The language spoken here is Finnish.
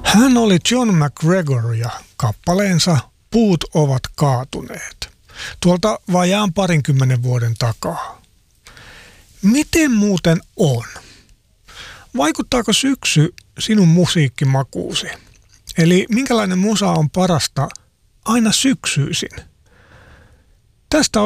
Hän oli John McGregor ja kappaleensa Puut ovat kaatuneet. Tuolta vajaan 20 vuoden takaa. Miten muuten on? Vaikuttaako syksy sinun musiikkimakuusi? Eli minkälainen musa on parasta aina syksyisin? Tästä